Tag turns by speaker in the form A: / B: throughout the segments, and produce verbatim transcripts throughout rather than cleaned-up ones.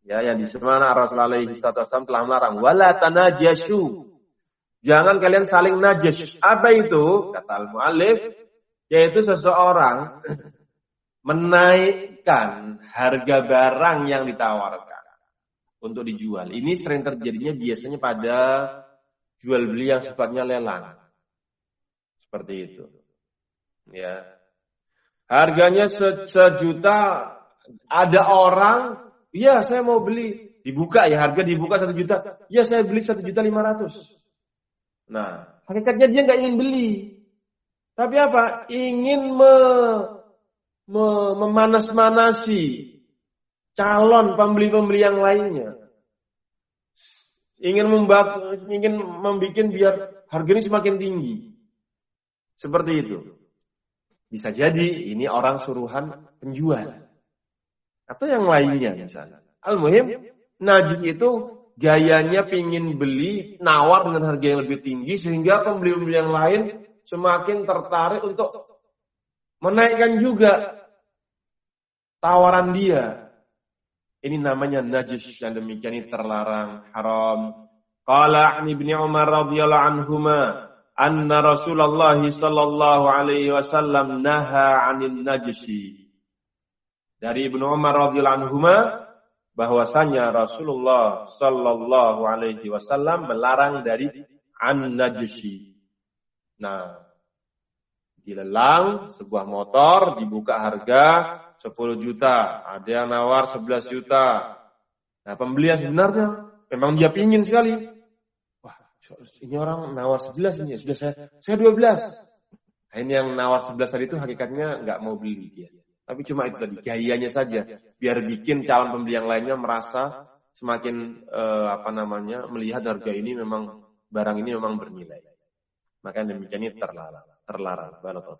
A: Ya, yang di mana Rasulullah alaihi wasallam telah melarang wala tanajashu. Jangan kalian saling najas. Apa itu? Kata al-muallif, yaitu seseorang menaikkan harga barang yang ditawarkan untuk dijual. Ini sering terjadinya biasanya pada jual beli yang sifatnya lelang. Seperti itu. Ya. Harganya se- sejuta, ada orang, iya saya mau beli, dibuka ya, harga dibuka satu juta, iya saya beli satu juta lima ratus. Nah, hakikatnya dia nggak ingin beli, tapi apa? Ingin me, me, memanas-manasi calon pembeli-pembeli yang lainnya, ingin membuat, ingin membuat biar harga ini semakin tinggi, seperti itu. Bisa jadi ini orang suruhan penjual. Atau yang lainnya misalnya. Al-muhim, najis itu gayanya pingin beli, nawar dengan harga yang lebih tinggi, sehingga pembeli-pembeli yang lain semakin tertarik untuk menaikkan juga tawaran dia. Ini namanya najis, yang demikian ini terlarang, haram. Qala an Ibnu Umar radhiyallahu anhuma anna Rasulullah sallallahu alaihi wasallam naha 'anil najisi. Dari Ibnu Umar radhiyallahu anhuma bahwasanya Rasulullah sallallahu alaihi wasallam melarang dari an najisi. Nah, dilelang sebuah motor dibuka harga sepuluh juta, ada yang nawar sebelas juta. Nah, pembeli yang sebenarnya memang dia pingin sekali. Ini orang nawar sebelas ini, sudah saya saya dua belas. Nah, ini yang nawar sebelas tadi itu hakikatnya nggak mau beli dia. Tapi cuma itu tadi, gayanya saja. Biar bikin calon pembeli yang lainnya merasa semakin, eh, apa namanya, melihat harga ini memang, barang ini memang bernilai. Maka demikian ini terlarang. Terlarang.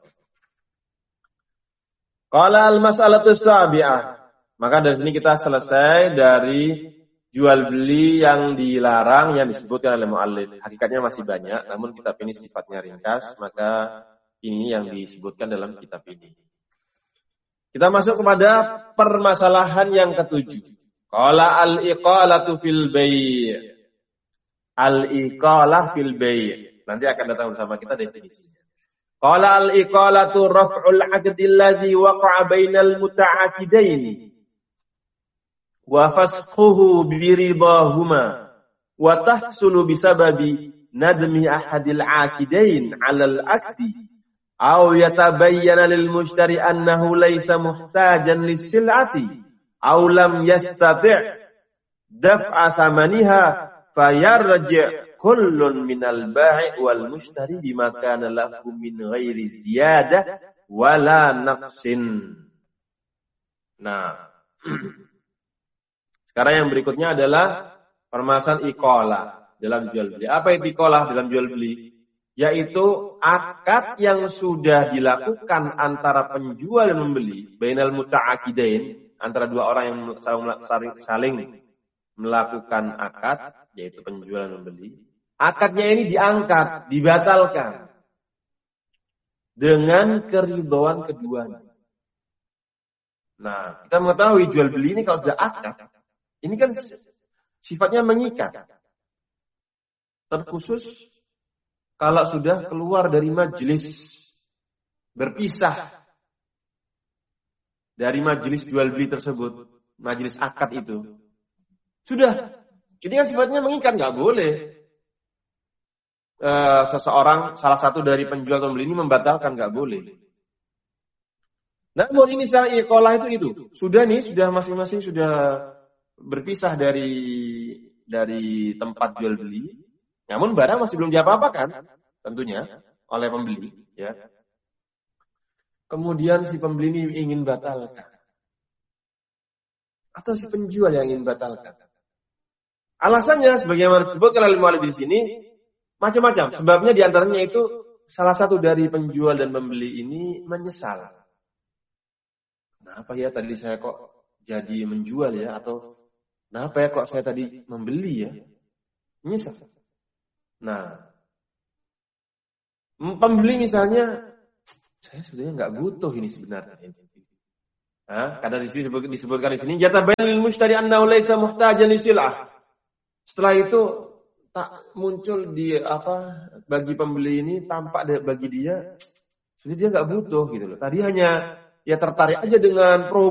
A: Qala al-mas'alatu sabi'ah. Maka dari sini kita selesai dari jual beli yang dilarang yang disebutkan oleh muallif. Hakikatnya masih banyak, namun kitab ini sifatnya ringkas, maka ini yang disebutkan dalam kitab ini. Kita masuk kepada permasalahan yang ketujuh. Qala al-iqalatu fil bai'. Al-iqalah fil bai'. Nanti akan datang bersama kita definisinya. Qala al-iqalatu raf'ul 'aqdi alladhi waqa'a bainal muta'aqidaini wa fasquhu biridahuma wa tahsulu bisababi nadmi ahadil 'aqidain 'alal 'aqdi aw yatabayyana lil mushtari annahu laysa muhtajan lis-sil'ati aw lam yastati' daf'a thamaniha fayarji' kullun minal bai' wal mushtari bima kana lahu min ghairi ziyadah wala naqsin. Nah, sekarang yang berikutnya adalah permasalahan iqalah dalam jual beli. Apa itu iqalah dalam jual beli? Yaitu akad yang sudah dilakukan antara penjual dan membeli, bainal muta'aqidain, antara dua orang yang saling melakukan akad, yaitu penjual dan membeli. Akadnya ini diangkat, dibatalkan dengan keridhaan keduanya. Nah, kita mengetahui jual beli ini kalau sudah akad, ini kan sifatnya mengikat. Terkhusus kalau sudah keluar dari majelis, berpisah dari majelis jual beli tersebut, majelis akad itu. Sudah, ini kan sifatnya mengikat, nggak boleh. Uh, seseorang, salah satu dari penjual atau pembeli ini membatalkan, nggak boleh. Namun ini misalnya iqalah itu itu sudah nih, sudah masing-masing sudah berpisah dari dari tempat jual beli. Namun barang masih belum diapa-apakan, tentunya oleh pembeli, ya. Kemudian si pembeli ini ingin batalkan, atau si penjual yang ingin batalkan. Alasannya, sebagaimana disebutkan oleh muallif di sini, macam-macam. Sebabnya diantaranya itu salah satu dari penjual dan pembeli ini menyesal. Kenapa ya tadi saya kok jadi menjual ya? Atau kenapa ya kok saya tadi membeli ya? Menyesal. Nah, pembeli misalnya, saya sebenarnya nggak butuh ini sebenarnya. Nah, karena di sini disebut, disebutkan di sini yatabayyanu lil mushtari annahu laysa muhtajan li sil'ah. Setelah itu tak muncul di apa bagi pembeli ini tampak bagi dia, jadi dia nggak butuh gitu loh. Tadi hanya ya tertarik aja dengan pro